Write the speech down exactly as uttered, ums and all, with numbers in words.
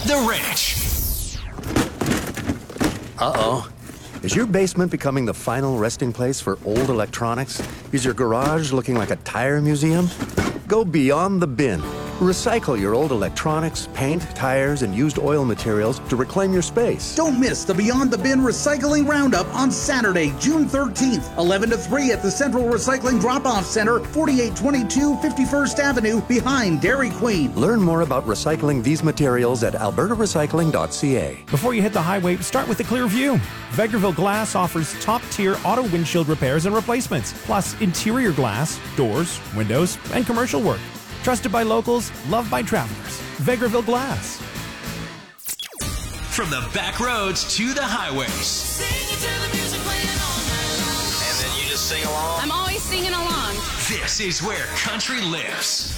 The Ranch. Uh-oh. Is your basement becoming the final resting place for old electronics? Is your garage looking like a tire museum? Go beyond the bin. Recycle your old electronics, paint, tires, and used oil materials to reclaim your space. Don't miss the Beyond the Bin Recycling Roundup on Saturday, June thirteenth, eleven to three at the Central Recycling Drop-Off Center, forty-eight twenty-two fifty-first Avenue, behind Dairy Queen. Learn more about recycling these materials at alberta recycling dot c a. Before you hit the highway, start with a clear view. Vegreville Glass offers top-tier auto windshield repairs and replacements, plus interior glass, doors, windows, and commercial work. Trusted by locals, loved by travelers. Vegreville Glass. From the back roads to the highways. Singing to the music playing all night long. And then you just sing along. I'm always singing along. This is where country lives.